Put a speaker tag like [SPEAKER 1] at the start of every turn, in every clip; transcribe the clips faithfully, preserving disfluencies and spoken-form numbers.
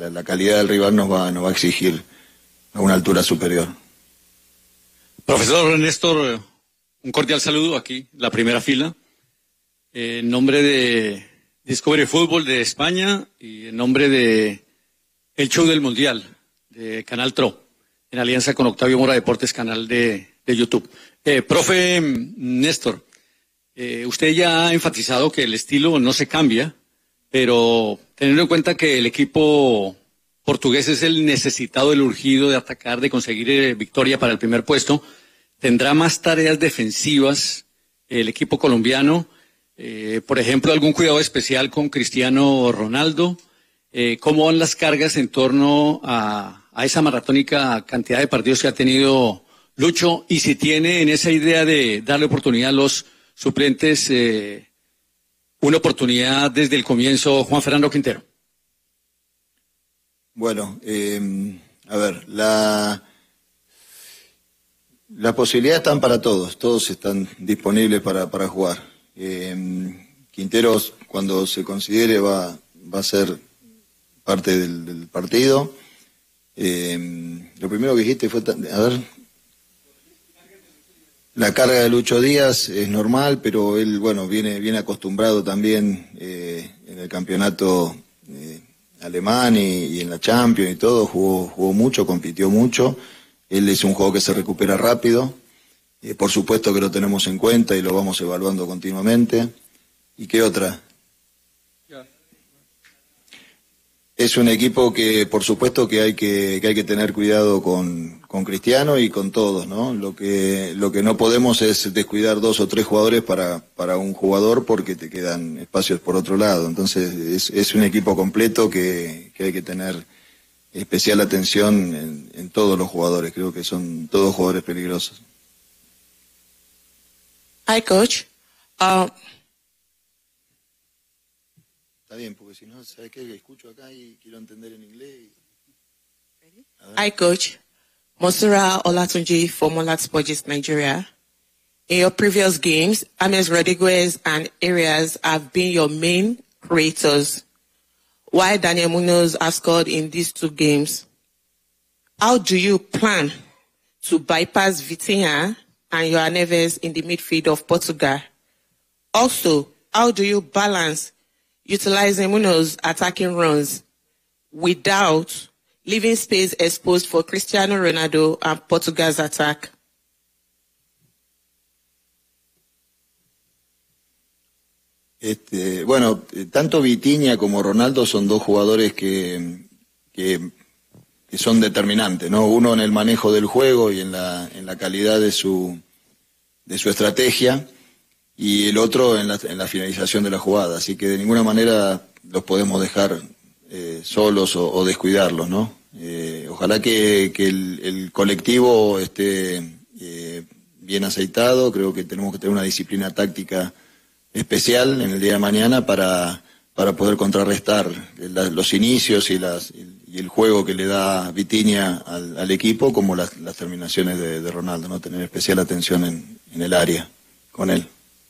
[SPEAKER 1] la, la calidad del rival nos va, nos va a exigir a una altura superior.
[SPEAKER 2] Profesor Néstor, un cordial saludo aquí, la primera fila, eh, en nombre de Discovery Fútbol de España y en nombre de El Show del Mundial de Canal Tro, en alianza con Octavio Mora Deportes, canal de, de YouTube. Eh, profe Néstor, eh, usted ya ha enfatizado que el estilo no se cambia, pero teniendo en cuenta que el equipo portugués es el necesitado, el urgido de atacar, de conseguir eh, victoria para el primer puesto, ¿tendrá más tareas defensivas el equipo colombiano? Eh, por ejemplo, algún cuidado especial con Cristiano Ronaldo. Eh, ¿Cómo van las cargas en torno a, a esa maratónica cantidad de partidos que ha tenido Lucho? Y si tiene en esa idea de darle oportunidad a los suplentes, eh, una oportunidad desde el comienzo, Juan Fernando Quintero.
[SPEAKER 1] Bueno, eh, a ver, la, las posibilidades están para todos, todos están disponibles para, para jugar. Eh, Quinteros, cuando se considere, va, va a ser parte del, del partido. Eh, lo primero que dijiste fue, a ver, la carga de Lucho Díaz es normal, pero él, bueno, viene, viene acostumbrado también eh, en el campeonato eh, alemán y, y en la Champions y todo, jugó, jugó mucho, compitió mucho. Él es un juego que se recupera rápido. Eh, por supuesto que lo tenemos en cuenta y lo vamos evaluando continuamente. ¿Y qué otra? Es un equipo que, por supuesto, que hay que, que hay que tener cuidado con, con Cristiano y con todos, ¿no? Lo que, lo que no podemos es descuidar dos o tres jugadores para, para un jugador porque te quedan espacios por otro lado. Entonces, es, es un equipo completo que, que hay que tener especial atención en, en todos los jugadores. Creo que son todos jugadores peligrosos.
[SPEAKER 3] Hi, coach. Uh...
[SPEAKER 1] Está bien, porque si no, ¿sabes qué? Escucho acá y quiero entender en inglés. Y...
[SPEAKER 3] Hi, coach. Monsura Olatunji from Monarch Sports Nigeria. In your previous games, James Rodriguez and Arias have been your main creators, while Daniel Munoz has scored in these two games. How do you plan to bypass Vitinha and João Neves in the midfield of Portugal? Also, how do you balance utilizing Munoz attacking runs without leaving space exposed for Cristiano Ronaldo and Portugal's attack?
[SPEAKER 1] Este, bueno, tanto Vitinha como Ronaldo son dos jugadores que, que, que son determinantes, ¿no? Uno en el manejo del juego y en la, en la calidad de su, de su estrategia, y el otro en la, en la finalización de la jugada. Así que de ninguna manera los podemos dejar eh, solos o, o descuidarlos, ¿no? Eh, ojalá que, que el, el colectivo esté eh, bien aceitado. Creo que tenemos que tener una disciplina táctica especial en el día de mañana para, para poder contrarrestar la, los inicios y, las, y el juego que le da Vitinha al, al equipo, como las, las terminaciones de, de Ronaldo, ¿no? Tener especial atención en, en el área con él.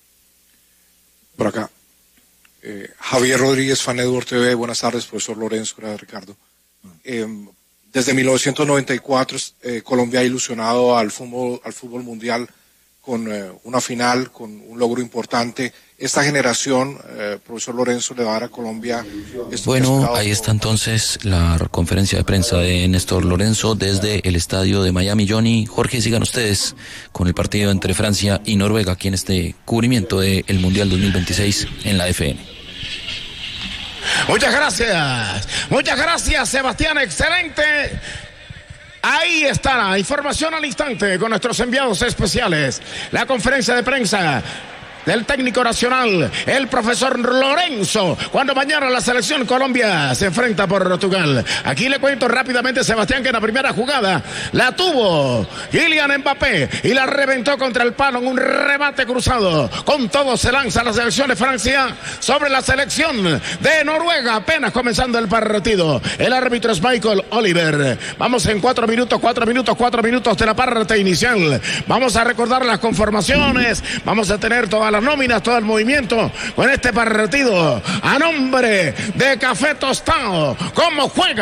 [SPEAKER 4] Por acá. Eh, Javier Rodríguez, FanNetwork T V. Buenas tardes, profesor Lorenzo, gracias, Ricardo. Eh, desde mil novecientos noventa y cuatro eh, Colombia ha ilusionado al fútbol, al fútbol mundial con eh, una final, con un logro importante. Esta generación, eh, profesor Lorenzo, le va a dar a Colombia...
[SPEAKER 5] Bueno, ahí está entonces la conferencia de prensa de Néstor Lorenzo desde el estadio de Miami. Johnny, Jorge, sigan ustedes con el partido entre Francia y Noruega aquí en este cubrimiento del Mundial dos mil veintiséis en la F N.
[SPEAKER 6] Muchas gracias, muchas gracias, Sebastián, excelente. Ahí está la información al instante con nuestros enviados especiales. La conferencia de prensa del técnico nacional, el profesor Lorenzo, cuando mañana la selección Colombia se enfrenta por Portugal. Aquí le cuento rápidamente, Sebastián, que en la primera jugada la tuvo Kylian Mbappé y la reventó contra el palo en un remate cruzado. Con todo se lanza la selección de Francia sobre la selección de Noruega, apenas comenzando el partido. El árbitro es Michael Oliver. Vamos en cuatro minutos, cuatro minutos, cuatro minutos de la parte inicial. Vamos a recordar las conformaciones, vamos a tener todas las nóminas, todo el movimiento con este partido a nombre de Café Tostado. ¿Cómo juega?